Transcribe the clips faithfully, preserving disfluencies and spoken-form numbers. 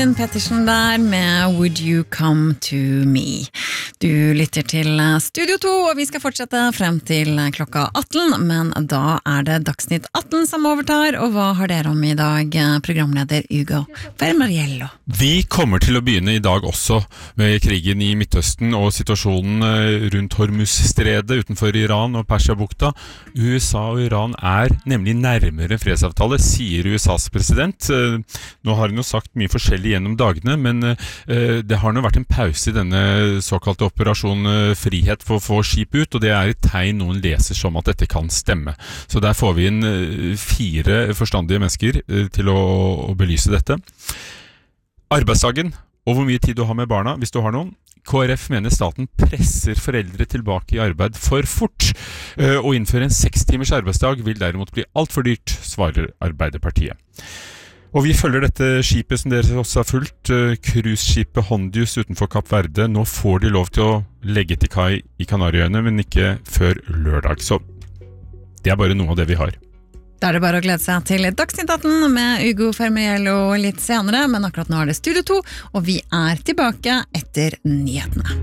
Pettersen der med Would You Come To Me. Du lytter til Studio to, og vi skal fortsette frem til klokka atten, men da er det Dagsnytt atten som overtar, og hva har dere om i dag, programleder Ugo Fermariello? Vi kommer til å begynne i dag også med krigen i Midtøsten og situasjonen rundt Hormuz-stredet utenfor Iran og Persiabukta. U S A og Iran er nemlig nærmere fredsavtale, sier U S A's president. Nå har han jo sagt mye forskjellig gjennom dagene, men uh, det har nå vært en pause i denne såkalte operasjon uh, frihet for å få skip ut, og det er et tegn noen leser som at dette kan stemme. Så der får vi inn uh, fire forstandige mennesker uh, til å, å belyse dette. Arbeidsdagen, og hvor mye tid du har med barna, hvis du har noen. K R F mener staten presser foreldre tilbake i arbeid for fort. Uh, å innføre en seks timers arbeidsdag vil derimot bli alt for dyrt, svarer Arbeiderpartiet. Og vi følger dette skipet som dere også har fulgt, cruiseskipet Hondius utenfor Kapp Verde. Nå får de lov til å legge til kai i Kanariøyene, men ikke før lørdag. Så det er bare noe av det vi har. Da er det bare å glede seg til Dagsnytt atten med Ugo Fermariello litt senere, men akkurat nå er det Studio to, og vi er tilbake etter nyhetene.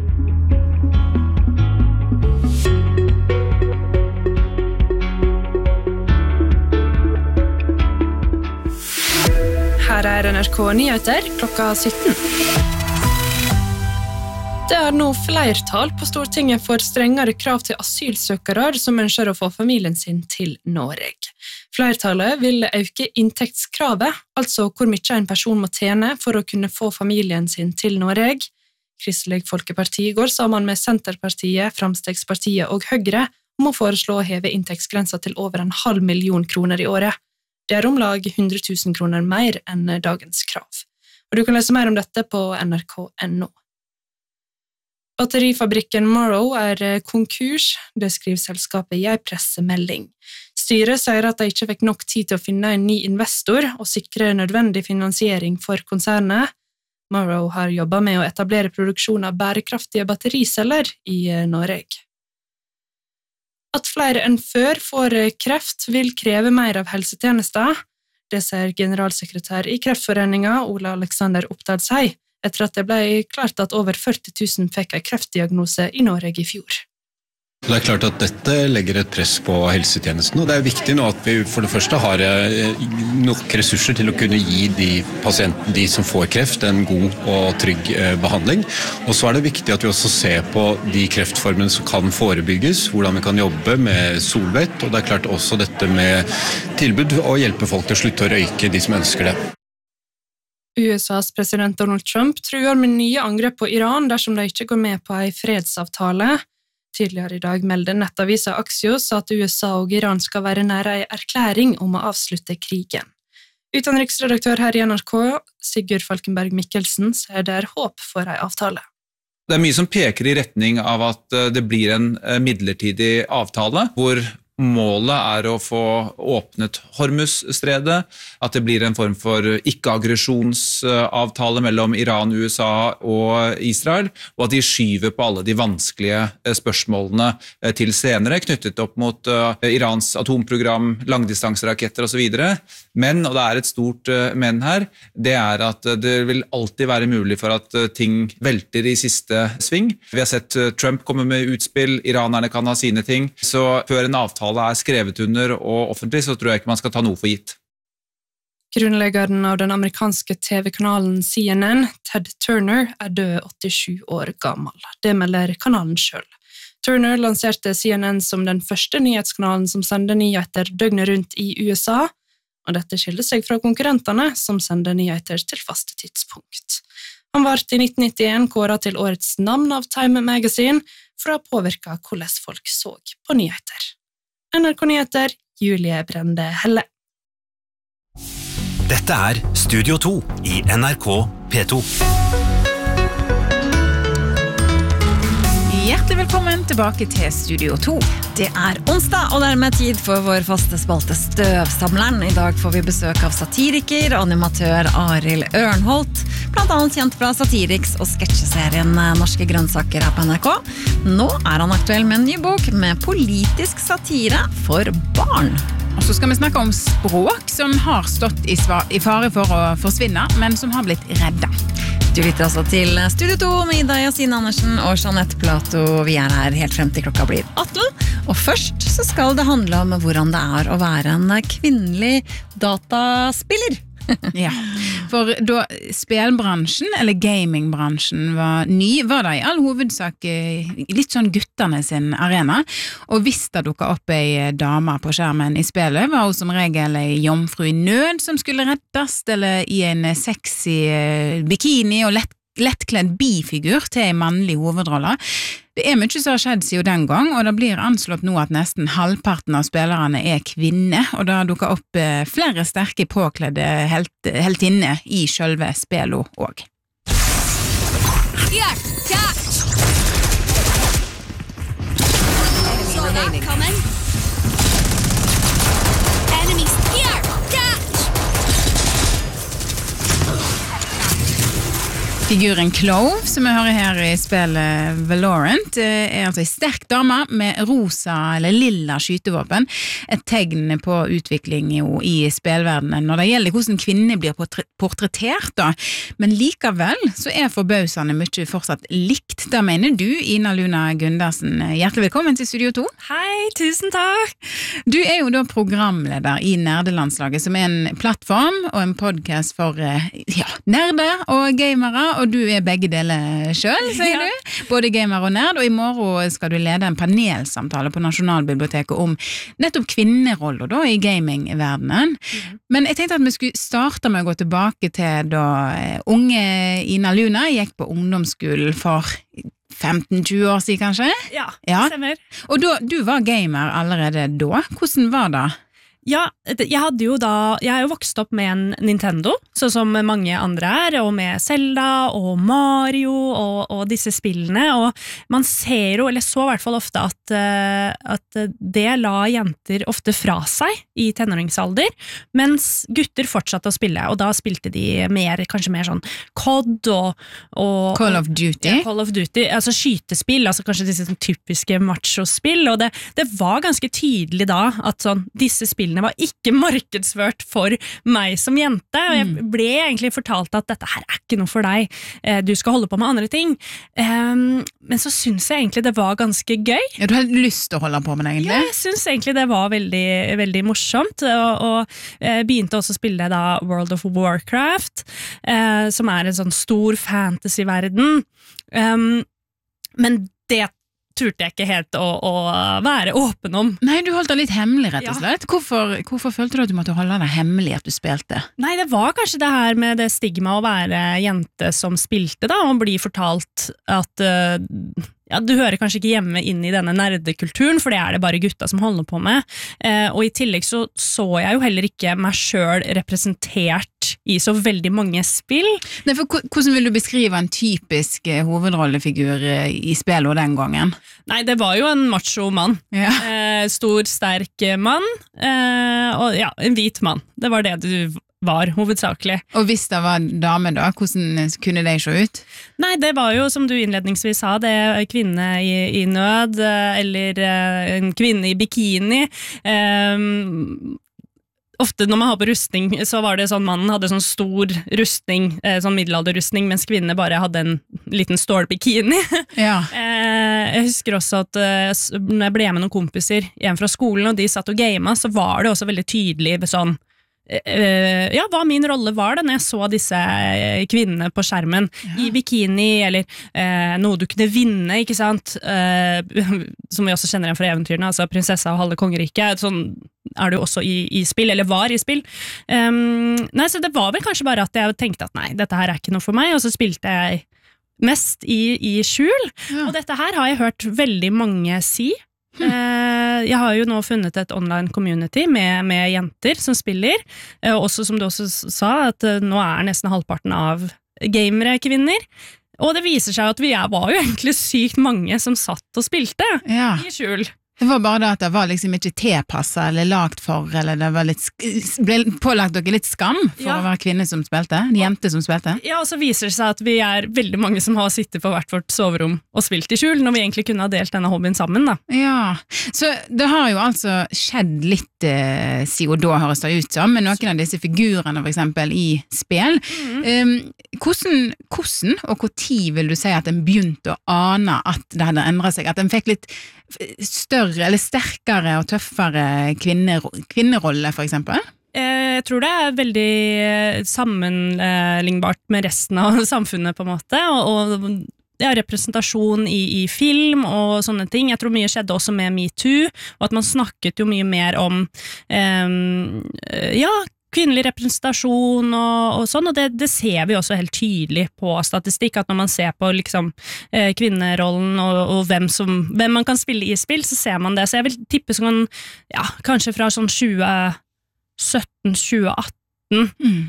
Her er N R K Nyheter klokka sytten. Det er nå flertall på Stortinget for strengere krav til asylsøkere som ønsker å få familien sin til Norge. Flertallet vil øke inntektskravet, altså hvor mye en person må tjene for å kunne få familien sin til Norge. Kristelig Folkeparti går sammen med Senterpartiet, Framstegspartiet og Høyre om å foreslå å heve inntektsgrensa til over en halv million kroner i året. Det er om lag hundre tusen kroner mer enn dagens krav. Og du kan lese mer om dette på N R K punktum N O. Batterifabrikken Morrow er konkurs, det skriver selskapet i en pressemelding. Styret sier at de ikke fikk nok tid til å finne en ny investor og sikre nødvendig finansiering for konsernet. Morrow har jobbet med å etablere produksjon av bærekraftige battericeller i Norge. At flere enn før får kreft vil kreve mer av helsetjenester. Det sier generalsekretær i Kreftforeningen, Ola Alexander Oppdalshei, etter at det ble klart at over førti tusen fikk en kreftdiagnose i Norge i fjor. Det er klart at dette legger et press på helsetjenesten, og det er viktig nå at vi for det første har nok ressurser til å kunne gi de pasientene, de som får kreft, en god og trygg behandling. Og så er det viktig at vi også ser på de kreftformene som kan forebygges, hvordan vi kan jobbe med solvett, og det er klart også dette med tilbud og hjelpe folk til å slutte å røyke, de som ønsker det. U S A's president Donald Trump truer med nye angrep på Iran dersom de ikke går med på en fredsavtale. Tidligere i dag meldte nettavisa Axios at U S A og Iran skal være nære en erklæring om å avslutte krigen. Utenriksredaktør her i N R K, Sigurd Falkenberg Mikkelsen, sier det er håp for en avtale. Det er mye som peker i retning av at det blir en midlertidig avtale, hvor målet er å få åpnet Hormuz-stredet, at det blir en form for ikke-aggresjonsavtale mellom Iran, U S A og Israel, og at de skyver på alle de vanskelige spørsmålene til senere, knyttet opp mot Irans atomprogram, langdistanseraketter og så videre. Men, og det er et stort men her, det er at det vil alltid være mulig for at ting velter i siste sving. Vi har sett Trump komme med utspill, iranerne kan ha sine ting, så før en avtale er skrevet under og offentlig, så tror jeg ikke man skal ta noe for gitt. Grunnleggeren av den amerikanske T V-kanalen C N N, Ted Turner, er død åttisju år gammel. Det melder kanalen selv. Turner lanserte C N N som den første nyhetskanalen som sender nyheter døgnet rundt i U S A, og dette skilder seg fra konkurrentene som sender nyheter til faste tidspunkt. Han ble i nitten nittien kåret til årets navn av Time Magazine for å ha påvirket hvordan folk så på nyheter. N R K Nyheter, Julie Brende Helle. Dette er Studio to i N R K P to. Hjertelig velkommen tilbake til Studio to. Det er onsdag, og dermed tid for vår faste spalte Støvsamleren. I dag får vi besøk av satiriker, animatør Arild Ørnholt, blant annet kjent fra Satiriks og sketsjeserien Norske grønnsaker her på N R K. Nå er han aktuell med en ny bok med politisk satire for barn. Og så skal vi snakke om språk som har stått i, sva- i fare for å forsvinne, men som har blitt redda. Du lytter altså til Studio to med Ida Yasin Andersen og Jeanette Plato. Vi er her helt frem til klokka blir atten. Og først så skal det handle om hvordan det er å være en kvinnelig dataspiller. Ja, for da spelbransjen, eller gamingbransjen var ny, var det i all hovedsak eh, litt sånn gutterne sin arena. Og hvis det dukket opp ei dame på skjermen i spillet, var hun som regel ei jomfru i nød som skulle reddes, eller i en sexy eh, bikini og lett lettkledd bifigur til en mannlig hovedrolle. Det er mye som har skjedd siden den gang, og det blir anslått nå at nesten halvparten av spillerne er kvinner, og det dukker opp flere sterke påkledde helt, heltinner i selve spillet også. Here, catch! Saw that coming. Enemies here, catch! Figuren Clove, som vi hører her i spillet Valorant, er altså en sterk dame med rosa eller lilla skytevåpen, et tegn på utvikling jo i spillverdenen når det gjelder hvordan kvinner blir portrettert da. Men likevel så er forbausende mye fortsatt likt. Da mener du, Ina Luna Gundersen. Hjertelig velkommen til Studio to. Hei, tusen takk! Du er jo da programleder i Nerdelandslaget, som er en plattform og en podcast for ja, nerder og gamere, og du er begge deler selv, sier ja. Du. Både gamer og nerd, og i morgen skal du lede en panelsamtale på Nasjonalbiblioteket om nettopp kvinneroller da, i gamingverdenen. Mm. Men jeg tenkte at vi skulle starte med å gå tilbake til da unge Ina Luna gikk på ungdomsskolen for femten til tjue år siden, kanskje? Ja, ja. Det stemmer. Og da, du var gamer allerede da. Hvordan var det? Ja, jeg hadde jo da, jeg er jo vokst opp med en Nintendo, sånn som mange andre er, og med Zelda og Mario og, og disse spillene, og man ser jo, eller så i hvert fall ofte at, at det la jenter ofte fra seg i tenåringsalder, mens gutter fortsatte å spille, og da spilte de mer, kanskje mer sånn C O D og, og Call of Duty. Ja, Call of Duty, altså skytespill, altså kanskje disse sånn typiske macho-spill, og det, det var ganske tydelig da at sånn, disse spillene var ikke markedsført for meg som jente, og jeg ble egentlig fortalt at dette her er ikke noe for deg, du skal holde på med andre ting. Um, men så synes jeg egentlig det var ganske gøy. Ja, du hadde lyst til å holde på med det egentlig? Ja, jeg synes egentlig det var veldig, veldig morsomt, og, og uh, begynte også å spille da World of Warcraft, uh, som er en sånn stor fantasy-verden. Um, men det turte jeg ikke helt å, å være åpen om. Nei, du holdt det litt hemmelig, rett og slett. Ja. Hvorfor, hvorfor følte du at du måtte holde det hemmelig at du spilte? Nei, det var kanskje det her med det stigma å være jente som spilte da, og bli fortalt at uh, ja, du hører kanskje ikke hjemme inn i denne nerdekulturen, for det er det bare gutta som holder på med. Uh, og i tillegg så så jeg jo heller ikke meg selv representert i så veldig mange spill. Nei, for hvordan vil du beskrive en typisk uh, hovedrollefigur uh, i spillet den gangen? Nei, det var jo en macho mann. Ja. Uh, stor, sterk mann, uh, og ja, en hvit mann. Det var det du var hovedsakelig. Og hvis det var dame da, hvordan kunne de se ut? Nei, det var jo, som du innledningsvis sa, det er kvinne i, i nød, eller en kvinne i bikini. Um, ofte når man har på rustning, så var det sånn, mannen hadde sånn stor rustning, sånn middelalderrustning, mens kvinnene bare hadde en liten stålbikini. Ja. Jeg husker også at når jeg ble med noen kompiser hjem fra skolen, og de satt og gamet, så var det også veldig tydelig sånn, Uh, ja, hva min rolle var da når jeg så disse kvinnene på skjermen ja. I bikini, eller uh, noe du kunne vinne, ikke sant? Uh, som vi også kjenner igjen fra eventyrene, altså prinsessa og halve kongeriket, sånn er det jo også i, i spill, eller var i spill. Um, nei, så det var vel kanskje bare at jeg tenkte at nei, dette her er ikke noe for meg, og så spilte jeg mest i, i skjul, ja. Og dette her har jeg hørt veldig mange si. Hm. Jeg har jo nå funnet et online community med, med jenter som spiller, også som du også sa, at nå er nesten halvparten av gamere kvinner, og det viser seg at vi er, var jo egentlig sykt mange som satt og spilte ja. I skjul. Det var bare det at det var liksom ikke tilpasset eller lagt for, eller det var litt, ble pålagt dere litt skam for Ja. å være kvinne som spilte, en jente som spilte. Ja, og så viser det seg at vi er veldig mange som har sittet på hvert vårt soverom og spilt i skjul, når vi egentlig kunne ha delt denne hobbyen sammen, da. Ja, så det har jo altså skjedd litt eh, siden da høres det ut som, med noen av disse figurene for eksempel i spill. Mm. Um, hvordan, hvordan og hvor tid vil du si at en begynte å ane at det hadde endret seg, at en fikk litt større eller sterkere og tøffere kvinner, kvinnerolle for eksempel? Jeg tror det er veldig sammenlignbart med resten av samfunnet på en måte, og, og ja, representasjon i, i film og sånne ting. Jeg tror mye skjedde også med MeToo, og at man snakket jo mye mer om um, ja, kvinnelig representasjon og, og sånn, og det, det ser vi også helt tydelig på statistikk, at når man ser på liksom, eh, kvinnerollen og, og hvem, som, hvem man kan spille i spill, så ser man det. Så jeg vil tippe sånn, ja, kanskje fra sånn tjue sytten til tjue atten, mm.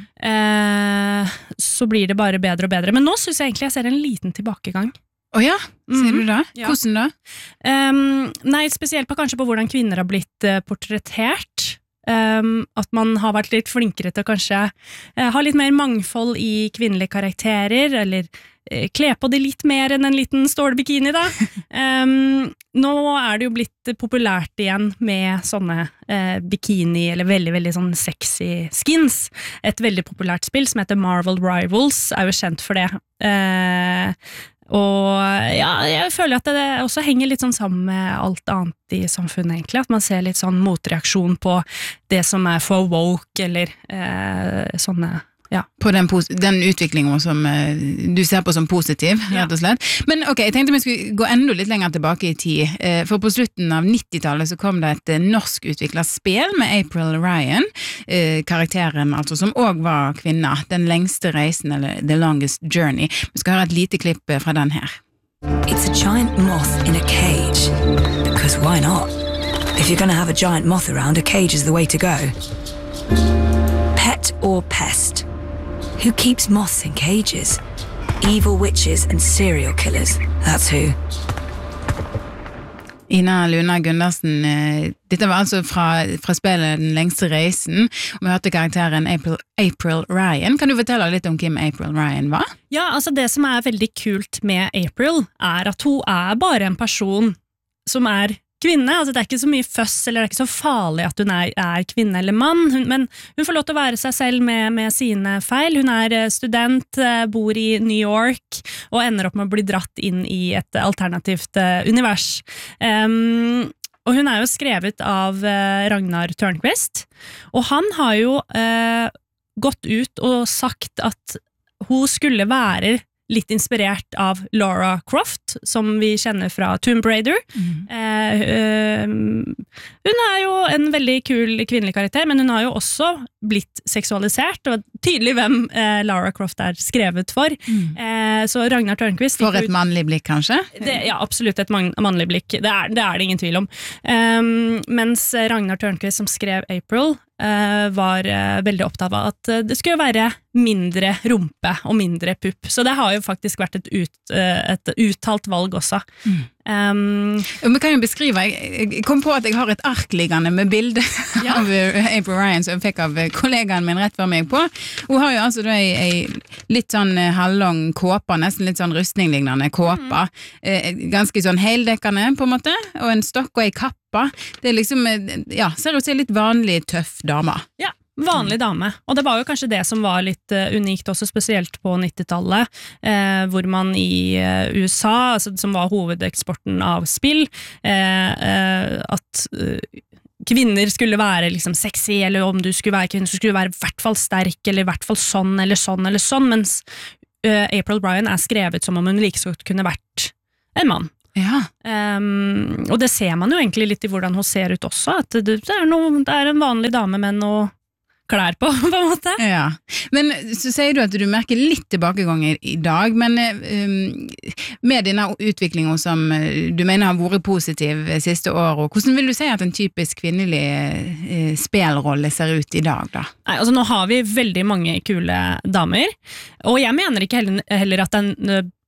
eh, så blir det bare bedre og bedre. Men nå synes jeg egentlig jeg ser en liten tilbakegang. Åja, oh ser du det? Ja. Hvordan da? Um, nei, spesielt på kanskje på hvordan kvinner har blitt uh, portrettert. Um, at man har vært litt flinkere til å kanskje uh, ha litt mer mangfold i kvinnelige karakterer, eller uh, kle på det litt mer enn en liten stålbikini da. Um, nå er det jo blitt populært igjen med sånne uh, bikini, eller veldig, veldig sånn sexy skins. Et veldig populært spill som heter Marvel Rivals, er jo kjent for det. Uh, Og ja, jeg føler at det også henger litt sånn sammen med alt annet i samfunnet egentlig, at man ser litt sånn motreaksjon på det som er for woke, eller eh, sånne, ja. På den, den utviklingen som uh, du ser på som positiv, rett og slett. Men ok, jeg tenkte vi skulle gå enda litt lenger tilbake i tid, uh, for på slutten av nittitallet så kom det et uh, norsk utviklet spill med April Ryan, uh, karakteren altså, som også var kvinne, den lengste reisen, eller The Longest Journey. Vi skal høre et lite klipp uh, fra den her. It's a giant moth in a cage, because why not? If you're going to have a giant moth around, a cage is the way to go. Pet or pest? Who keeps moths in cages? Evil witches and serial killers, that's who. Ina Luna Gundersen, dette var altså fra, fra spillet Den lengste reisen, og vi hørte karakteren April, April Ryan. Kan du fortelle litt om hvem April Ryan var? Ja, altså det som er veldig kult med April, er at hun er bare en person som er kvinne, altså det er ikke så mye føss, eller det er ikke så farlig at hun er, er kvinne eller mann, hun, men hun får lov til å være seg selv med, med sine feil. Hun er student, bor i New York, og ender opp med å bli dratt inn i et alternativt uh, univers. Um, og hun er jo skrevet av uh, Ragnar Tørnquist, og han har jo uh, gått ut og sagt at hun skulle være litt inspirert av Lara Croft, som vi kjenner fra Tomb Raider. Mm. Eh, øh, hun er jo en veldig kul kvinnelig karakter, men hun har jo også blitt seksualisert, og tydelig hvem eh, Lara Croft er skrevet for. Mm. Eh, så Ragnar Tørnquist... For et mannlig blikk, kanskje? Det, ja, absolutt et man, mannlig blikk. Det er, det er det ingen tvil om. Um, mens Ragnar Tørnquist, som skrev April, Uh, var uh, veldig opptatt av at uh, det skulle være mindre rumpe og mindre pupp. Så det har jo faktisk vært et, ut, uh, et uttalt valg også. Mm. Um, Vi kan jo beskrive, jeg, jeg kom på at jeg har et ark liggende med bilde ja. av April Ryan som jeg fikk av kollegaen min rett før meg på. Hun har jo altså da ei, ei litt sånn halvlang kåpa, nesten litt sånn rustninglignende kåpa, mm. eh, ganske sånn heldekkende på en måte, og en stokk og ei kappe. Det er liksom, ja, ser ut som en litt vanlig tøff dame. Ja, vanlig dame. Og det var jo kanskje det som var litt uh, unikt også, spesielt på nittitallet, eh, hvor man i uh, U S A, altså, som var hovedeksporten av spill, eh, eh, at uh, kvinner skulle være liksom sexy, eller om du skulle være kvinner, så skulle du være i hvert fall sterk, eller i hvert fall sånn, eller sånn, eller sånn, mens uh, April Ryan er skrevet som om hun like så kunne vært en mann. Ja. Um, og det ser man jo egentlig litt i hvordan hun ser ut også, at det, det, er, noe, det er en vanlig dame med noe klær på, på en måte. Ja. Men så sier du at du merker litt tilbakeganger i dag, men um, med denne utviklingen som du mener har vært positiv siste år, hvordan vil du si at en typisk kvinnelig uh, spelrolle ser ut i dag da? Nei, altså nå har vi veldig mange kule damer, og jeg mener ikke heller, heller at den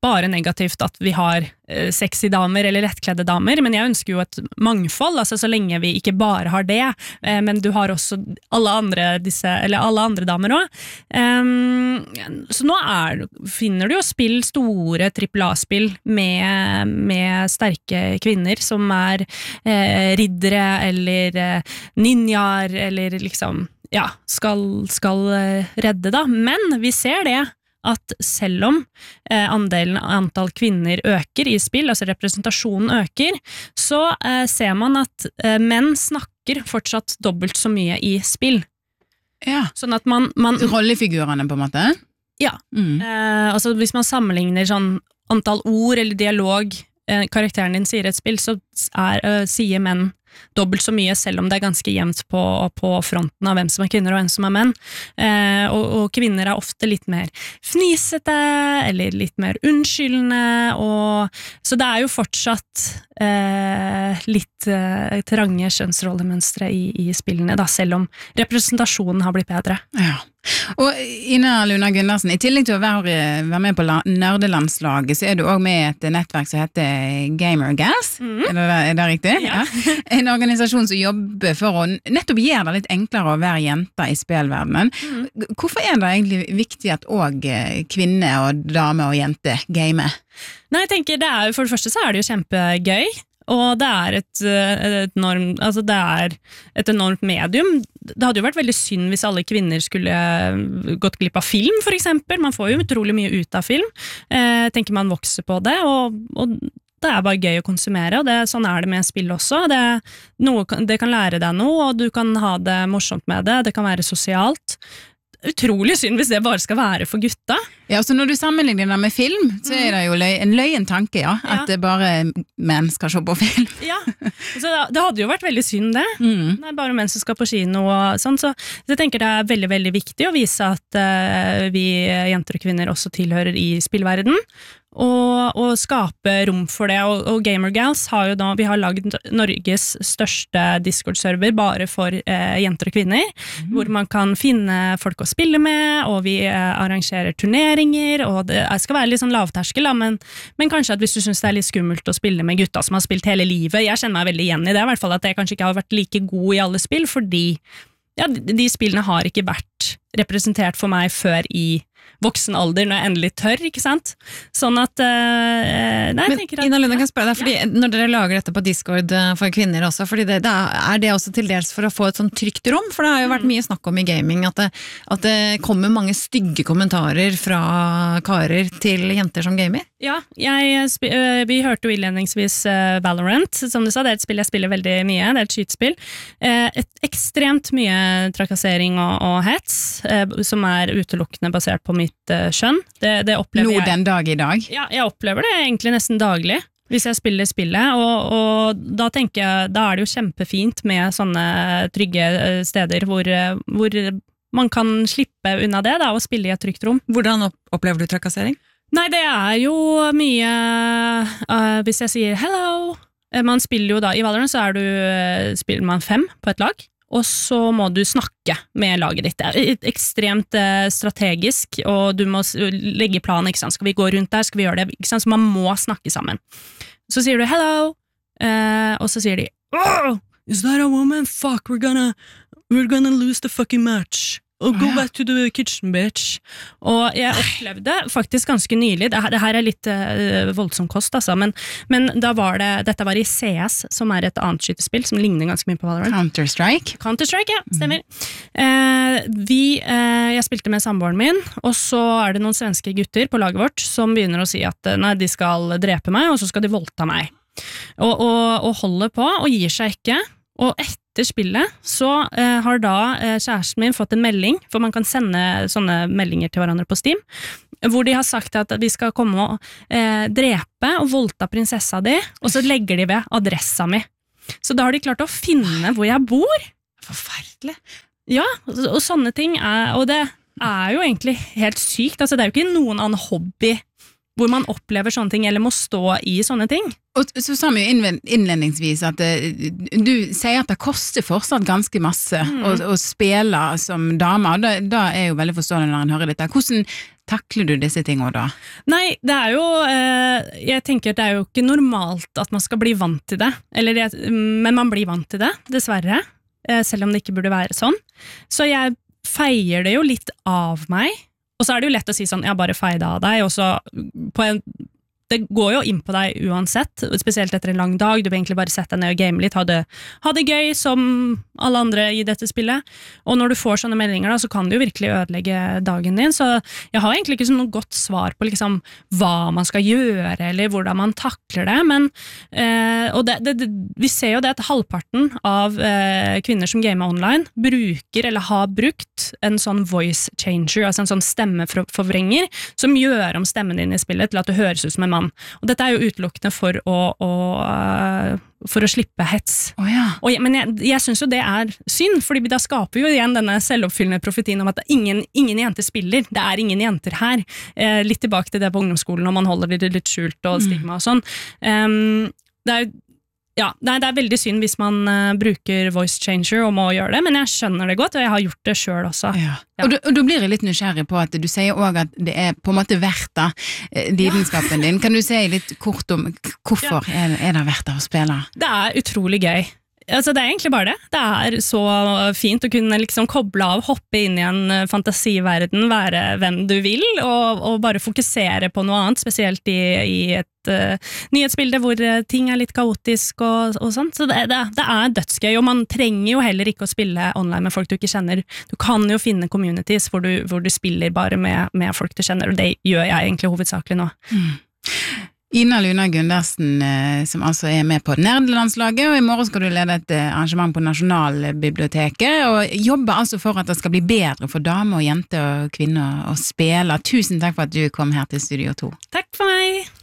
bare negativt at vi har eh, sexy damer eller lettkledde damer, men jeg ønsker jo et mangfold, altså så lenge vi ikke bare har det, eh, men du har også alle andre disse, eller alle andre damer også. Um, så nå er, finner du jo spill, store trippel A-spill med, med sterke kvinner som er eh, riddere eller eh, ninjaer, eller liksom, ja, skal, skal eh, redde da, men vi ser det at selv om eh, andelen antall kvinner øker i spill, altså representasjonen øker, så eh, ser man at eh, menn snakker fortsatt dobbelt så mye i spill. Ja. Sånn at man... man Rollefigurene på en måte? Ja. Mm. Eh, altså hvis man sammenligner sånn antall ord eller dialog eh, karakteren din sier i et spill, så er, eh, sier menn dobbelt så mye, selv om det er ganske jevnt på, på fronten av hvem som er kvinner og hvem som er menn. Eh, og, og kvinner er ofte litt mer fnisete, eller litt mer unnskyldende, og, så det er jo fortsatt eh, litt eh, trange kjønnsrollemønstre i, i spillene, da, selv om representasjonen har blitt bedre. Ja. Og Ina Luna Gundersen, i tillegg til å være, være med på nerdelandslaget, så er du også med i et nettverk som heter Gamer Gas. Mm. Er, det, er det riktig? Ja. Ja. En organisasjon som jobber for å nettopp gjøre det litt enklere å være jenter i spillverdenen. Mm. Hvorfor er det egentlig viktig at også kvinner og damer og jenter gamer? Nei, jeg tenker det er, for det første så er det jo kjempegøy, og det er et, et, enormt, altså det er et enormt medium. Det hadde jo vært veldig synd hvis alle kvinner skulle gått glipp av film, for eksempel. Man får jo utrolig mye ut av film. Jeg eh, tenker man vokser på det, og, og det er bare gøy å konsumere, og det, sånn er det med spill også. Det, noe, det kan lære deg noe, og du kan ha det morsomt med det. Det kan være sosialt. Utrolig synd hvis det bare skal være for gutta. Ja, så når du sammenligner det med film, så er det jo løy, en løyen tanke, ja, ja. At det bare menn skal se på film. Ja, så det hadde jo vært veldig synd det. Mm. Det er bare menn som skal på kino og sånn, så jeg tenker det er veldig, veldig viktig å vise at uh, vi jenter og kvinner også tilhører i spillverden, og, og skape rom for det, og, og Gamer Gals har jo da, vi har laget Norges største Discord-server bare for uh, jenter og kvinner, mm. hvor man kan finne folk å spille med, og vi uh, arrangerer turneringer, og det skal være litt sånn lavterskel, da, men, men kanskje at hvis du synes det er litt skummelt å spille med gutta som har spilt hele livet, jeg kjenner meg veldig igjen i det, i hvert fall at jeg kanskje ikke har vært like god i alle spill, fordi ja, de, de spillene har ikke vært representert for meg før i voksen alder, når jeg endelig tør, ikke sant? Sånn at, uh, nei, jeg tenker at... Ina Lund, jeg kan spørre deg, fordi ja. Når dere lager dette på Discord for kvinner også, fordi det, det er det også til dels for å få et sånn trygt rom, for det har jo vært mye snakk om i gaming, at det, at det kommer mange stygge kommentarer fra karer til jenter som gamer. Ja, jeg, vi hørte jo innledningsvis Valorant, som du sa, det er et spill jeg spiller veldig mye, det er et skytespill. Et ekstremt mye trakassering og, og hets, som er utelukkende basert på mitt skjønn. Det, det opplever Nå jeg. den dag i dag? Ja, jeg opplever det egentlig nesten daglig, hvis jeg spiller spillet, og, og da tenker jeg, da er det jo kjempefint med sånne trygge steder hvor, hvor man kan slippe unna det da, og spille i et trygt rom. Hvordan opplever du trakassering? Nei, det er jo mye, uh, hvis jeg sier hello, man spiller jo da, i Valorant så er du, spiller man fem på et lag, og så må du snakke med laget ditt. Det er ekstremt uh, strategisk, og du må legge planen, ikke sant? Skal vi gå rundt der, skal vi gjøre det, ikke sant? Så man må snakke sammen. Så sier du hello, uh, og så sier de, oh, is that a woman? Fuck, we're gonna, we're gonna lose the fucking match. Og go back to the kitchen, bitch. Og jeg opplevde faktisk ganske nylig, det her, det her er litt uh, voldsom kost, altså, men, men da var det, dette var i C S, som er et annet skytespill, som ligner ganske mye på Valorant. Counter-Strike? Counter-Strike, ja, stemmer. Mm. Uh, vi, uh, jeg spilte med samboeren min, og så er det noen svenske gutter på laget vårt, som begynner å si at nei, de skal drepe meg, og så skal de voldta meg. Og, og, og holder på, og gir seg ikke, og etter spillet så eh, har da eh, kjæresten min fått en melding, for man kan sende sånne meldinger til hverandre på Steam, hvor de har sagt at vi skal komme og eh, drepe og voldta prinsessa di, og så legger de ved adressa mi. Så da har de klart å finne hvor jeg bor. Forferdelig. Ja, og, og sånne ting er, og det er jo egentlig helt sykt, altså det er jo ikke noen annen hobby hvor man opplever sånne ting, eller må stå i sånne ting. Og så sa vi jo innledningsvis at eh, du sier at det koster fortsatt ganske masse mm. å, å spille som dame, og da, da er jo veldig forstående når en hører dette. Hvordan takler du disse tingene da? Nei, det er jo, eh, jeg tenker at det er jo ikke normalt at man skal bli vant til det, eller, men man blir vant til det, dessverre, eh, selv om det ikke burde være sånn. Så jeg feier det jo litt av meg, og så er det jo lett å si sånn, jeg bare feier det av deg, og så på en, det går jo inn på deg uansett, spesielt etter en lang dag, du vil egentlig bare sette deg ned og game litt, ha det, ha det gøy som alle andre i dette spillet, og når du får sånne meldinger da, så kan det jo virkelig ødelegge dagen din, så jeg har egentlig ikke noe godt svar på liksom hva man skal gjøre, eller hvordan man takler det, men eh, og det, det, det, vi ser jo det at halvparten av eh, kvinner som gamer online bruker eller har brukt en sånn voice changer, altså en sånn stemmeforvrenger, som gjør om stemmen din i spillet til at du høres ut som en mann. Og dette er jo utelukkende for å, å, for å slippe hets. Oh, ja. og, men jeg, jeg synes jo det er synd, fordi da skaper vi jo igjen denne selvoppfyllende profetien om at ingen, ingen jenter spiller, det er ingen jenter her. Eh, litt tilbake til det på ungdomsskolen, når man holder det litt skjult og stigma og sånn. Um, det er jo Ja, det er veldig synd hvis man uh, bruker voice changer og må gjøre det, men jeg skjønner det godt, og jeg har gjort det selv også. Ja. Ja. Og, og da blir jeg litt nysgjerrig på at du sier også at det er på en måte verdt da, lidenskapen ja. din. Kan du si litt kort om hvorfor ja. er, er det verdt å spille? Det er utrolig gøy. Altså, det er egentlig bare det. Det er så fint å kunne liksom koble av, hoppe inn i en fantasiverden, være hvem du vil, og, og bare fokusere på noe annet, spesielt i, i et uh, nyhetsbilde hvor ting er litt kaotisk og, og sånt. Så det, det, det er dødsgøy, og man trenger jo heller ikke å spille online med folk du ikke kjenner. Du kan jo finne communities hvor du, hvor du spiller bare med, med folk du kjenner, og det gjør jeg egentlig hovedsakelig nå. Mm. Ina Luna Gundersen, som altså er med på nerdelandslaget, og i morgen skal du lede et arrangement på Nasjonalbiblioteket, og jobber altså for at det skal bli bedre for damer og jenter og kvinner å spille. Tusen takk for at du kom her til Studio to. Takk for meg!